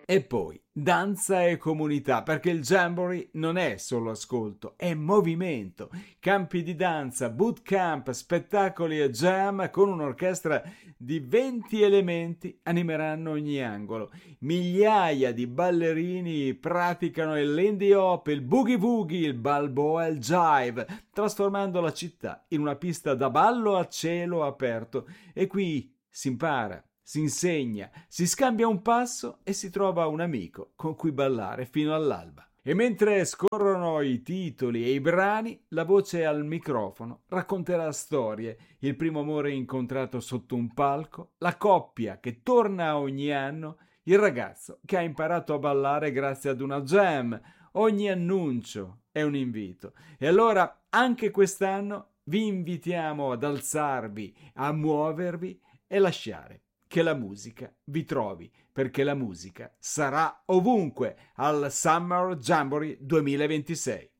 E poi danza e comunità, perché il Jamboree non è solo ascolto, è movimento. Campi di danza, bootcamp, spettacoli e jam con un'orchestra di 20 elementi animeranno ogni angolo. Migliaia di ballerini praticano il Lindy Hop, il Boogie Woogie, il Balboa e il Jive, trasformando la città in una pista da ballo a cielo aperto. E qui si impara, si insegna, si scambia un passo e si trova un amico con cui ballare fino all'alba. E mentre scorrono i titoli e i brani, la voce al microfono racconterà storie, il primo amore incontrato sotto un palco, la coppia che torna ogni anno, il ragazzo che ha imparato a ballare grazie ad una jam. Ogni annuncio è un invito. E allora anche quest'anno vi invitiamo ad alzarvi, a muovervi e lasciare che la musica vi trovi, perché la musica sarà ovunque al Summer Jamboree 2026.